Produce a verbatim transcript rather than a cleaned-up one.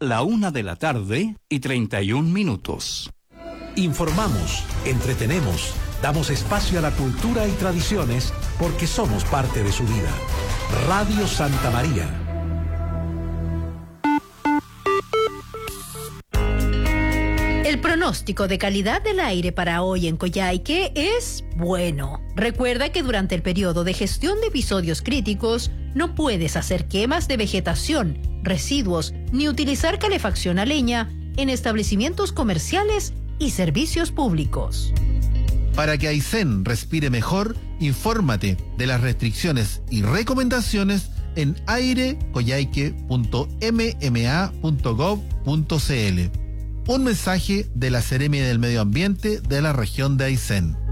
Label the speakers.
Speaker 1: la una de la tarde y treinta y un minutos.
Speaker 2: Informamos, entretenemos, damos espacio a la cultura y tradiciones porque somos parte de su vida. Radio Santa María.
Speaker 3: El pronóstico de calidad del aire para hoy en Coyhaique es bueno. Recuerda que durante el periodo de gestión de episodios críticos no puedes hacer quemas de vegetación, residuos ni utilizar calefacción a leña en establecimientos comerciales y servicios públicos.
Speaker 4: Para que Aysén respire mejor, infórmate de las restricciones y recomendaciones en aire coyhaique punto m m a punto gov punto c l. Un mensaje de la Seremia del Medio Ambiente de la región de Aysén.